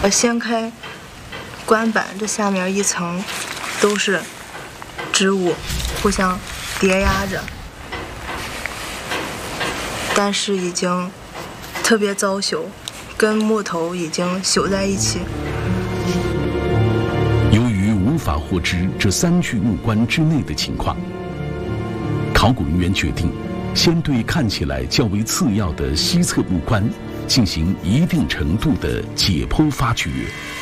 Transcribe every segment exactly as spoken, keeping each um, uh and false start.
呃，掀开棺板，这下面一层都是织物，互相叠压着，但是已经特别糟朽，跟木头已经朽在一起。 由于无法获知这三具木棺之内的情况，考古人员决定先对看起来较为次要的西侧木棺进行一定程度的解剖发掘。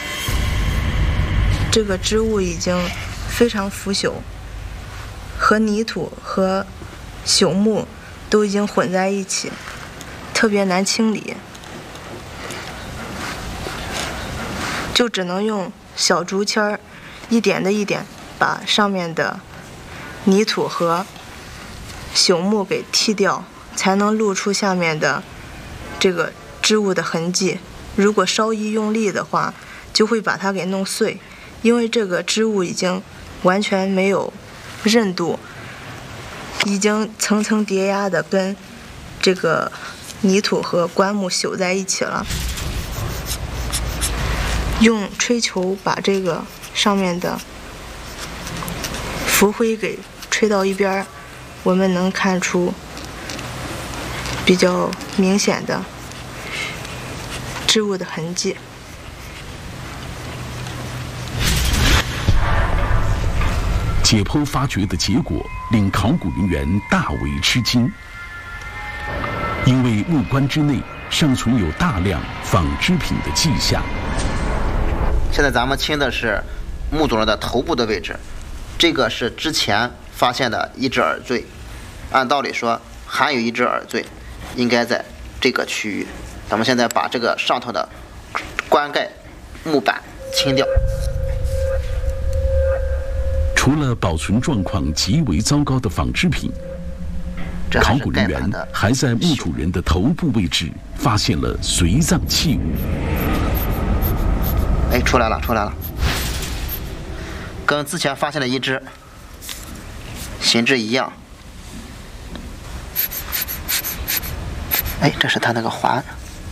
这个织物已经非常腐朽，和泥土和朽木都已经混在一起，特别难清理，就只能用小竹签儿一点的一点把上面的泥土和朽木给剔掉，才能露出下面的这个织物的痕迹。如果稍一用力的话，就会把它给弄碎，因为这个织物已经完全没有韧度，已经层层叠压的跟这个泥土和棺木朽在一起了。用吹球把这个上面的浮灰给吹到一边，我们能看出比较明显的织物的痕迹。 解剖发掘的结果令考古人员大为吃惊，因为木棺之内尚存有大量纺织品的迹象。 现在咱们清的是墓主人的头部的位置，这个是之前发现的一只耳坠，按道理说还有一只耳坠应该在这个区域。咱们现在把这个上头的棺盖木板清掉。 除了保存状况极为糟糕的纺织品，考古人员还在墓主人的头部位置发现了随葬器物。 哎，出来了，出来了，跟之前发现的一只形制一样。哎，这是它那个环，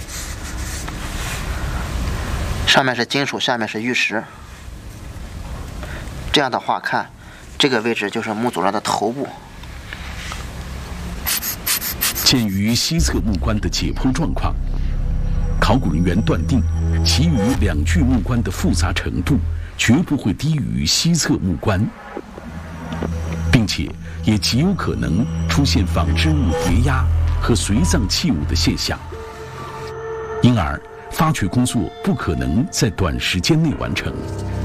上面是金属，下面是玉石。这样的话看，这个位置就是墓主人的头部。 鉴于西侧木棺的解剖状况，考古人员断定，其余两具木棺的复杂程度绝不会低于西侧木棺，并且也极有可能出现纺织物叠压和随葬器物的现象。因而，发掘工作不可能在短时间内完成。